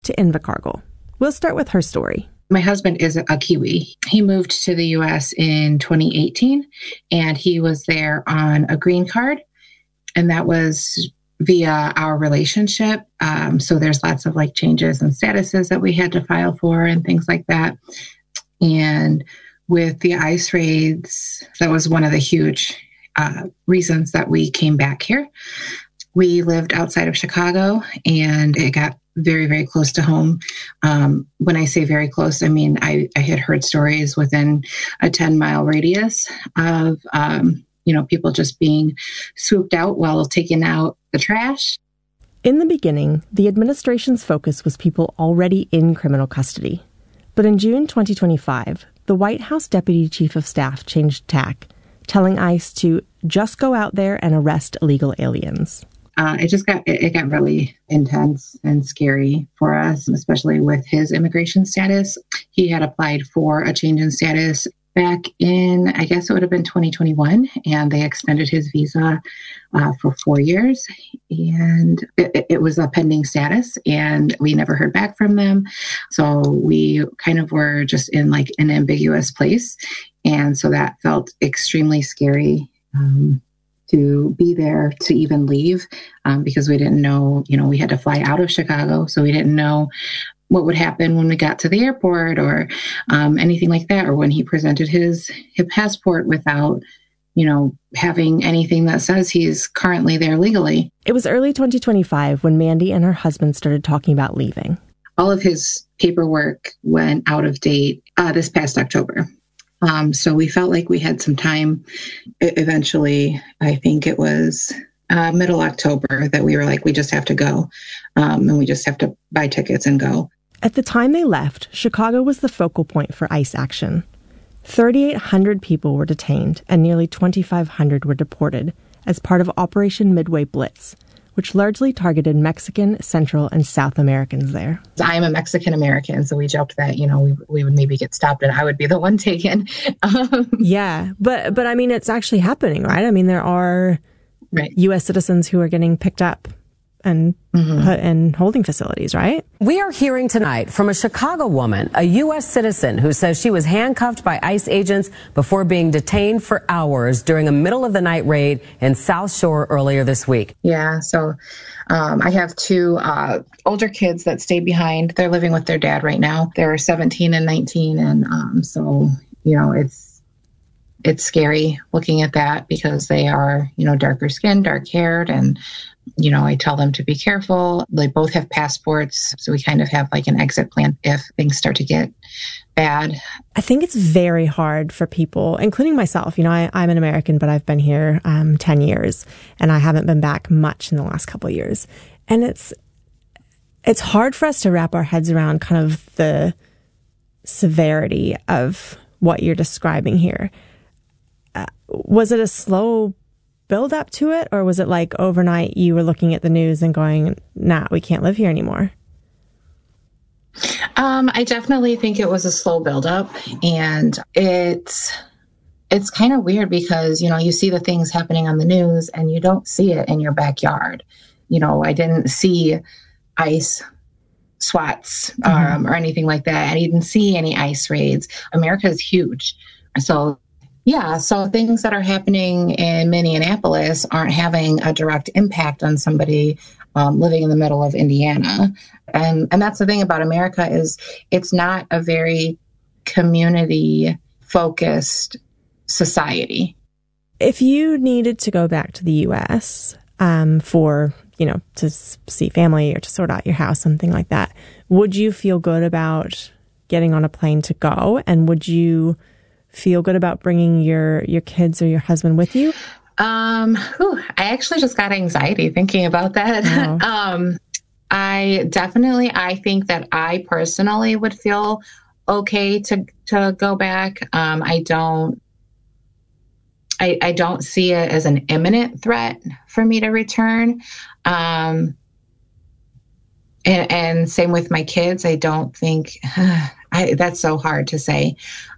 to Invercargill. We'll start with her story. My husband is a Kiwi. He moved to the U.S. in 2018, and he was there on a green card, and that was via our relationship. So there's lots of like changes and statuses that we had to file for and things like that. And with the ICE raids, that was one of the huge reasons that we came back here. We lived outside of Chicago, and it got very, very close to home. When I say very close, I mean I had heard stories within a 10-mile radius of people just being swooped out while taking out the trash. In the beginning, the administration's focus was people already in criminal custody. But in June 2025, the White House Deputy Chief of Staff changed tack, telling ICE to just go out there and arrest illegal aliens. It got really intense and scary for us, especially with his immigration status. He had applied for a change in status back in, I guess it would have been 2021, and they extended his visa for 4 years. And it was a pending status, and we never heard back from them. So we kind of were just in like an ambiguous place. And so that felt extremely scary to be there, to even leave, because we didn't know, we had to fly out of Chicago. So we didn't know what would happen when we got to the airport or anything like that, or when he presented his passport without, having anything that says he's currently there legally. It was early 2025 when Mandy and her husband started talking about leaving. All of his paperwork went out of date this past October. So we felt like we had some time. Eventually, I think it was middle October that we were like, we just have to go. And we just have to buy tickets and go. At the time they left, Chicago was the focal point for ICE action. 3,800 people were detained and nearly 2,500 were deported as part of Operation Midway Blitz, which largely targeted Mexican, Central, and South Americans there. I'm a Mexican American, so we joked that, we would maybe get stopped and I would be the one taken. Yeah, but I mean, it's actually happening, right? I mean, there are U.S. citizens who are getting picked up and put in holding facilities, right? We are hearing tonight from a Chicago woman, a U.S. citizen, who says she was handcuffed by ICE agents before being detained for hours during a middle-of-the-night raid in South Shore earlier this week. Yeah, so I have two older kids that stay behind. They're living with their dad right now. They're 17 and 19, and so, it's scary looking at that because they are, darker skinned, dark haired, and I tell them to be careful. They both have passports, so we kind of have like an exit plan if things start to get bad. I think it's very hard for people, including myself. I'm an American, but I've been here 10 years, and I haven't been back much in the last couple of years. And it's hard for us to wrap our heads around kind of the severity of what you're describing here. Was it a slow build up to it, or was it like overnight you were looking at the news and going, nah, we can't live here anymore? I definitely think it was a slow build up, and it's kind of weird because, you see the things happening on the news and you don't see it in your backyard. I didn't see ICE SWATs or anything like that. I didn't see any ICE raids. America is huge. So things that are happening in Minneapolis aren't having a direct impact on somebody living in the middle of Indiana. And that's the thing about America is it's not a very community-focused society. If you needed to go back to the U.S. For, to see family or to sort out your house, something like that, would you feel good about getting on a plane to go? And would you feel good about bringing your kids or your husband with you? I actually just got anxiety thinking about that. Wow. I think that I personally would feel okay to go back. I don't see it as an imminent threat for me to return. And same with my kids. I don't think that's so hard to say.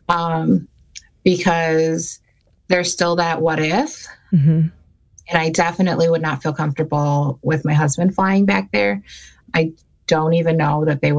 Because there's still that what if. Mm-hmm. And I definitely would not feel comfortable with my husband flying back there. I don't even know that they would